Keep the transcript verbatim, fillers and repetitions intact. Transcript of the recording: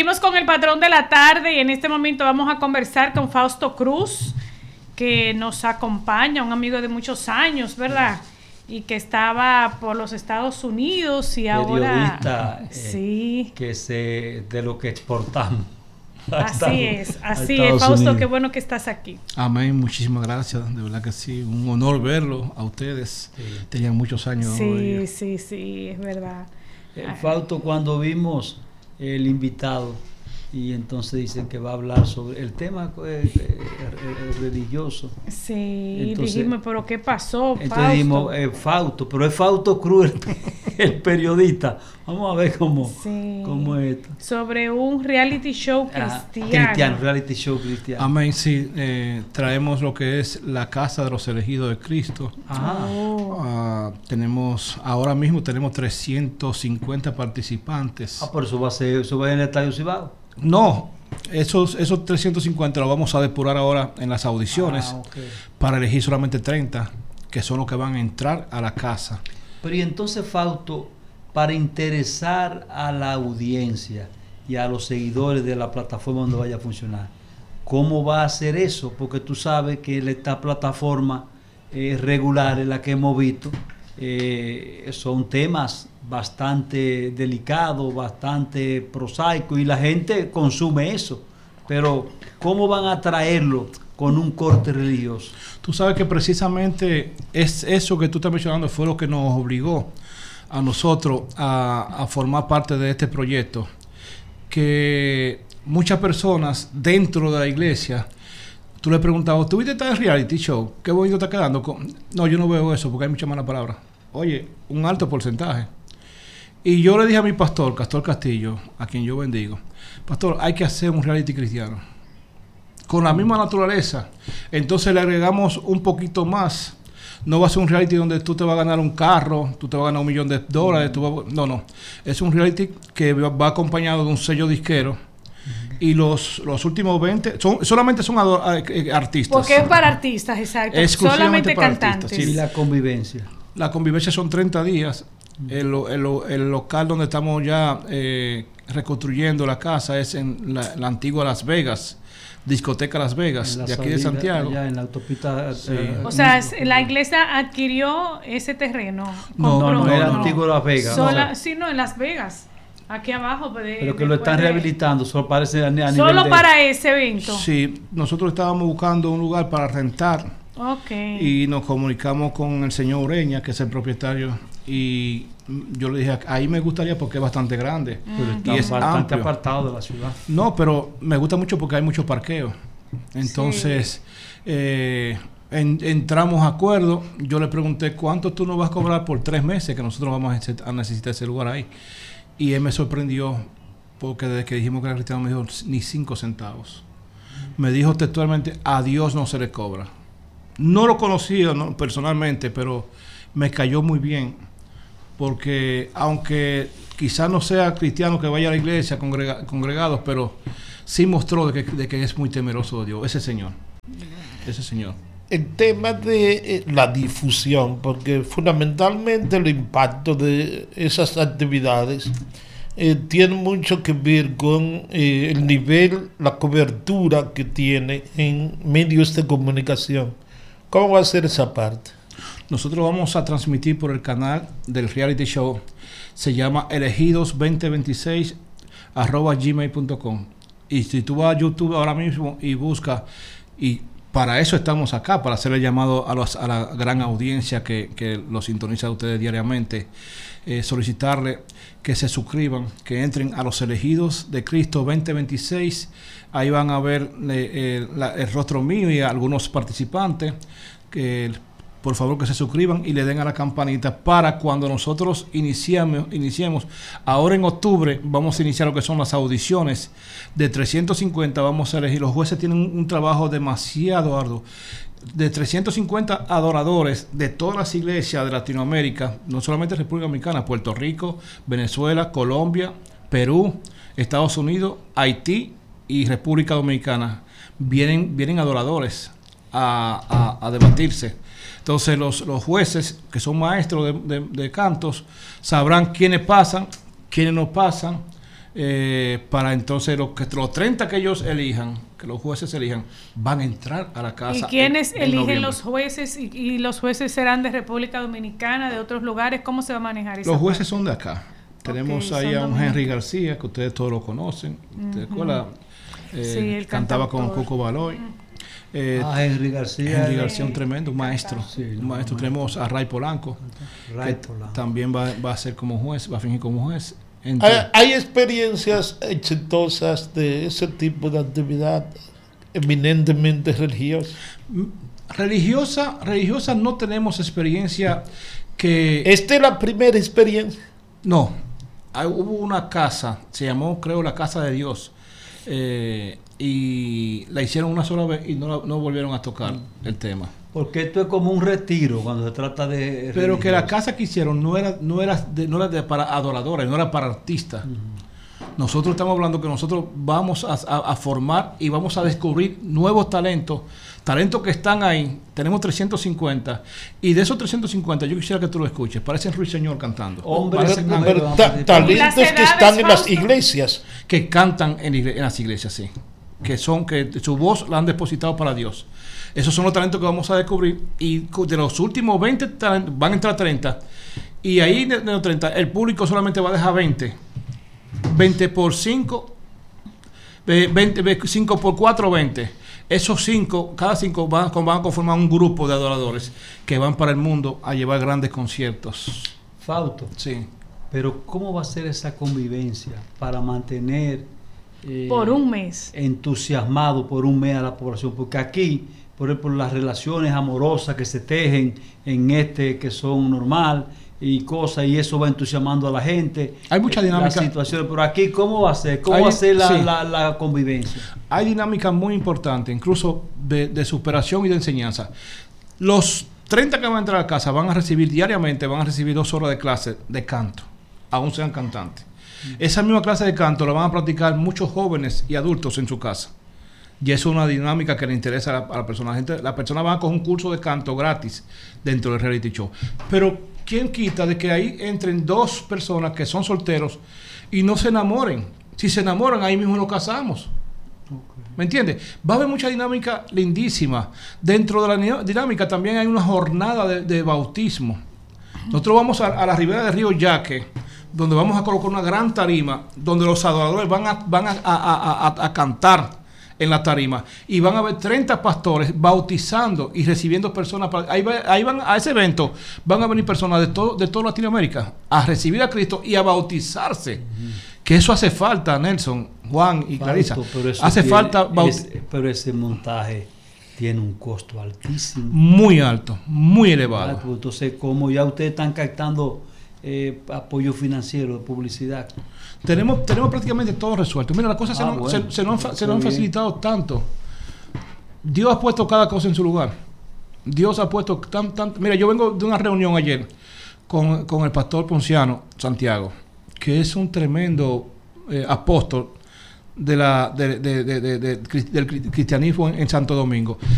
seguimos con el patrón de la tarde y en este momento vamos a conversar con Fausto Cruz, que nos acompaña, un amigo de muchos años, ¿verdad? Y que estaba por los Estados Unidos y ahora... Periodista, eh, sí. que se, de lo que exportamos. Así es, así es, Fausto, Unidos. Qué bueno que estás aquí. Amén, muchísimas gracias, de verdad que sí, un honor verlo a ustedes, sí. Tenían muchos años. Sí, hoy. sí, sí, es verdad. Eh, Fausto, cuando vimos el invitado y entonces dicen que va a hablar sobre el tema eh, eh, religioso. Sí, entonces, dijimos, pero ¿qué pasó, Fausto? Entonces dijimos, eh, Fausto, pero es Fausto Cruz el, el periodista. Vamos a ver cómo, sí. cómo es esto. Sobre un reality show cristiano. Ah, cristiano, reality show cristiano. Amén, sí. Eh, traemos lo que es la Casa de los Elegidos de Cristo. Ah. Uh, tenemos, ahora mismo tenemos trescientos cincuenta participantes. Ah, pero eso va a ser, eso va a ir en el Estadio Cibao. No, esos, esos trescientos cincuenta los vamos a depurar ahora en las audiciones ah, okay. para elegir solamente treinta, que son los que van a entrar a la casa. Pero y entonces, Fausto, para interesar a la audiencia y a los seguidores de la plataforma donde vaya a funcionar, ¿cómo va a hacer eso? Porque tú sabes que esta plataforma eh, regular en la que hemos visto eh, son temas bastante delicado, bastante prosaico y la gente consume eso, pero ¿cómo van a traerlo con un corte religioso? Tú sabes que precisamente es eso que tú estás mencionando fue lo que nos obligó a nosotros a, a formar parte de este proyecto, que muchas personas dentro de la iglesia, tú le preguntabas, ¿tú viste este reality show? ¿Qué bonito está quedando? No, yo no veo eso porque hay mucha mala palabra. Oye, un alto porcentaje. Y yo le dije a mi pastor, Pastor Castillo, a quien yo bendigo, pastor, hay que hacer un reality cristiano con la misma naturaleza. Entonces le agregamos un poquito más. No va a ser un reality donde tú te vas a ganar un carro, tú te vas a ganar un millón de dólares. Tú vas, no, no. Es un reality que va acompañado de un sello disquero. Uh-huh. Y los, los últimos veinte son, solamente son ador, artistas. Porque es para artistas, exacto. Exclusivamente solamente para cantantes. Artistas, sí. Y la convivencia. La convivencia son treinta días. El, el, el local donde estamos ya eh, reconstruyendo la casa es en la, la antigua Las Vegas, discoteca Las Vegas, de aquí salida, de Santiago. Allá en la autopista. Sí. Eh, o sea, la iglesia adquirió ese terreno. No, no, no, era antiguo Las Vegas. Sola, no. Sí, no, en Las Vegas. Aquí abajo. De, Pero que lo están de, rehabilitando, solo parece a, a nivel Solo de... para ese evento. Sí, nosotros estábamos buscando un lugar para rentar. Okay. Y nos comunicamos con el señor Ureña, que es el propietario, y yo le dije, ahí me gustaría porque es bastante grande. Mm. Y es bastante amplio. Apartado de la ciudad. No, pero me gusta mucho porque hay mucho parqueo. Entonces, sí. eh, en, entramos a acuerdo. Yo le pregunté, ¿cuánto tú nos vas a cobrar por tres meses que nosotros vamos a necesitar ese lugar ahí? Y él me sorprendió porque desde que dijimos que era cristiano me dijo, ni cinco centavos. Me dijo textualmente, a Dios no se le cobra. No lo conocía no, personalmente, pero me cayó muy bien, porque aunque quizás no sea cristiano que vaya a la iglesia congrega, congregados, pero sí mostró de que, de que es muy temeroso de Dios, ese señor, ese señor. El tema de eh, la difusión, porque fundamentalmente el impacto de esas actividades eh, tiene mucho que ver con eh, el nivel, la cobertura que tiene en medios de comunicación. ¿Cómo va a ser esa parte? Nosotros vamos a transmitir por el canal del reality show. Se llama elegidos veinte veintiséis arroba gmail punto com. Y si tú vas a YouTube ahora mismo y buscas, y para eso estamos acá, para hacer el llamado a, los, a la gran audiencia que, que lo sintoniza a ustedes diariamente, eh, solicitarle que se suscriban, que entren a los elegidos de Cristo veinte veintiséis. Ahí van a ver eh, eh, la, el rostro mío y algunos participantes. Que por favor que se suscriban y le den a la campanita para cuando nosotros iniciamos, iniciemos. Ahora en octubre vamos a iniciar lo que son las audiciones. De trescientos cincuenta vamos a elegir. Los jueces tienen un, un trabajo demasiado arduo. De trescientos cincuenta adoradores de todas las iglesias de Latinoamérica, no solamente República Dominicana, Puerto Rico, Venezuela, Colombia, Perú, Estados Unidos, Haití y República Dominicana. Vienen, vienen adoradores a, a, a debatirse. Entonces los, los jueces, que son maestros de, de, de cantos, sabrán quiénes pasan, quiénes no pasan, eh, para entonces los, que, los treinta que ellos elijan, que los jueces elijan, van a entrar a la casa. ¿Y quiénes en, en eligen noviembre. los jueces? Y, y los jueces serán de República Dominicana, de otros lugares? ¿Cómo se va a manejar eso? Los jueces son de acá. Tenemos Okay, ahí a un dominicanos. Henry García, que ustedes todos lo conocen. ¿Te Ujú. acuerdas? Eh, Sí, él cantaba con cantautor. Coco Baloy. Eh, Ah, Henry García. Henry eh, García, un tremendo un maestro. Sí, un no, maestro. maestro. Tenemos a Ray Polanco, Ray que Polanco. también va, va a ser como juez, va a fingir como juez. Entre- ¿Hay, hay experiencias exitosas de ese tipo de actividad eminentemente religiosa? religiosa, religiosa no tenemos experiencia que... ¿Esta es la primera experiencia? No, hay- hubo una casa, se llamó creo la Casa de Dios, eh, y la hicieron una sola vez y no, la- no volvieron a tocar el tema. Porque esto es como un retiro cuando se trata de. Pero que la religioso. casa que hicieron no era, no era, de, no era de para adoradores, no era para artistas. Nosotros estamos hablando que nosotros vamos a, a- a formar y vamos a descubrir nuevos talentos, talentos que están ahí. Tenemos trescientos cincuenta y de esos trescientos cincuenta yo quisiera que tú lo escuches. Parecen Ruiseñor cantando. Hombres Pero- y pero mujeres van a ta- participar. ¿Y las talentos que edades, están en las Fausto? iglesias. Que cantan en, igle- en las iglesias, sí. Que son, que su voz la han depositado para Dios. Esos son los talentos que vamos a descubrir. Y cu- de los últimos veinte talentos, van a entrar treinta. Y ahí de, de los treinta, el público solamente va a dejar veinte. veinte por cinco. eh, veinte, ve- cinco por cuatro, veinte. Esos cinco, cada cinco van, con- van a conformar un grupo de adoradores que van para el mundo a llevar grandes conciertos. Fausto. Sí. Pero ¿cómo va a ser esa convivencia para mantener eh, Por un mes. entusiasmado por un mes a la población? Porque aquí, por ejemplo, las relaciones amorosas que se tejen en este que son normal y cosas, y eso va entusiasmando a la gente. Hay mucha Eh, dinámica. Las situaciones, pero aquí, ¿cómo va a ser? ¿Cómo Hay- va a ser la, sí. la, la convivencia? Hay dinámicas muy importantes, incluso de, de superación y de enseñanza. Los treinta que van a entrar a casa van a recibir diariamente, van a recibir dos horas de clase de canto, aún sean cantantes. Esa misma clase de canto la van a practicar muchos jóvenes y adultos en su casa. Y eso es una dinámica que le interesa a la, a la persona. La gente, la persona va a coger un curso de canto gratis dentro del reality show. Pero ¿quién quita de que ahí entren dos personas que son solteros y no se enamoren? Si se enamoran, ahí mismo nos casamos. ¿Me entiendes? Va a haber mucha dinámica lindísima. Dentro de la ni- dinámica también hay una jornada de, de bautismo. Nosotros vamos a, a la ribera del río Yaque, donde vamos a colocar una gran tarima, donde los adoradores van a, van a, a- a- a- a cantar en la tarima y van a haber treinta pastores bautizando y recibiendo personas. Para, ahí, va- ahí van a ese evento, van a venir personas de todo de toda Latinoamérica a recibir a Cristo y a bautizarse. Que eso hace falta, Nelson, Juan y Clarisa. Fausto, pero eso Hace tiene- falta baut- ese- pero ese montaje tiene un costo altísimo. muy alto, muy elevado. Pues entonces, como ya ustedes están captando eh, apoyo financiero de publicidad, Tenemos, tenemos prácticamente todo resuelto. Mira, las cosas se, Ah, nos, bueno. se, se nos han, fa- se nos han Muy bien. facilitado tanto. Dios ha puesto cada cosa en su lugar. Dios ha puesto tan, tan... Mira, yo vengo de una reunión ayer con, con el pastor Ponciano Santiago, que es un tremendo eh, apóstol de la, de, de- de- de- de- del cristianismo en, en Santo Domingo.